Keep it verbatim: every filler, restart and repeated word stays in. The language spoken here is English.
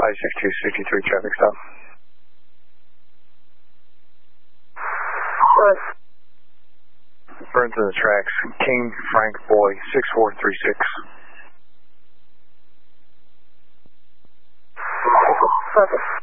five six two sixty-three traffic stop. What? Burns in the tracks. King Frank Boy, six four three six. Focus.